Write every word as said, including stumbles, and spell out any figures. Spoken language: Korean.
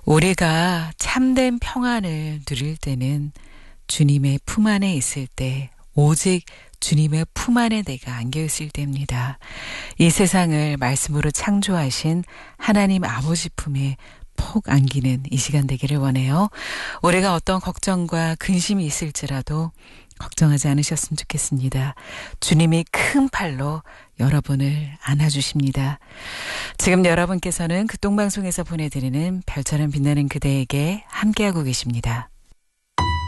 우리가 참된 평안을 누릴 때는 주님의 품 안에 있을 때, 오직 주님의 품 안에 내가 안겨있을 때입니다. 이 세상을 말씀으로 창조하신 하나님 아버지 품에 폭 안기는 이 시간 되기를 원해요. 올해가 어떤 걱정과 근심이 있을지라도 걱정하지 않으셨으면 좋겠습니다. 주님이 큰 팔로 여러분을 안아주십니다. 지금 여러분께서는 극동방송에서 보내드리는 별처럼 빛나는 그대에게 함께하고 계십니다.